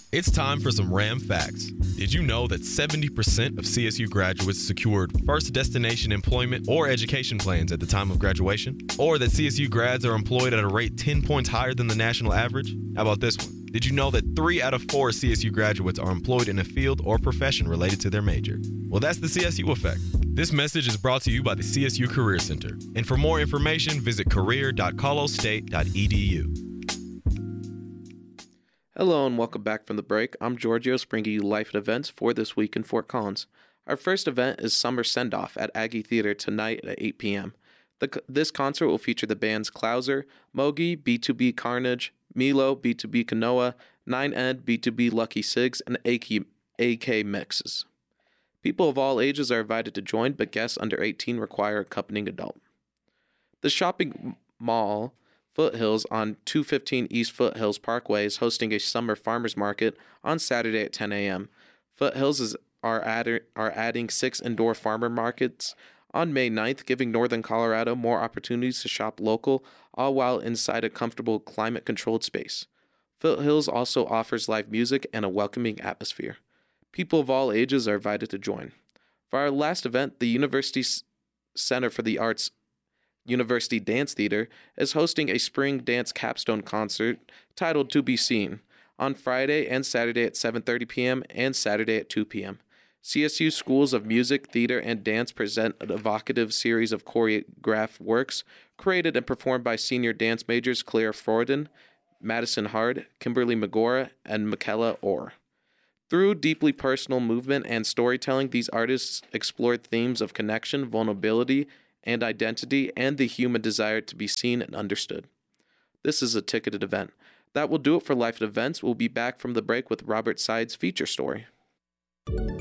It's time for some RAM facts. Did you know that 70% of CSU graduates secured first destination employment or education plans at the time of graduation? Or that CSU grads are employed at a rate 10 points higher than the national average? How about this one? Did you know that 3 out of 4 CSU graduates are employed in a field or profession related to their major? Well, that's the CSU effect. This message is brought to you by the CSU Career Center. And for more information, visit career.colostate.edu. Hello and welcome back from the break. I'm Giorgio, bringing you life and events for this week in Fort Collins. Our first event is Summer Send-Off at Aggie Theater tonight at 8 p.m. This concert will feature the bands Clouser, Mogi, B2B Carnage, Milo, B2B Kanoa, 9Ed, B2B Lucky Sigs, and AK Mixes. People of all ages are invited to join, but guests under 18 require accompanying adult. The shopping mall Foothills on 215 East Foothills Parkway is hosting a summer farmers market on Saturday at 10 a.m. Foothills are adding 6 indoor farmer markets on May 9th, giving Northern Colorado more opportunities to shop local, all while inside a comfortable climate-controlled space. Foothills also offers live music and a welcoming atmosphere. People of all ages are invited to join. For our last event, the University Center for the Arts University Dance Theater is hosting a spring dance capstone concert titled To Be Seen on Friday and Saturday at 7:30 p.m. and Saturday at 2 p.m. CSU Schools of Music, Theater, and Dance present an evocative series of choreographed works created and performed by senior dance majors Claire Forden, Madison Hard, Kimberly Magora, and Michaela Orr. Through deeply personal movement and storytelling, these artists explored themes of connection, vulnerability, and identity, and the human desire to be seen and understood. This is a ticketed event. That will do it for Life at Events. We'll be back from the break with Robert Side's feature story.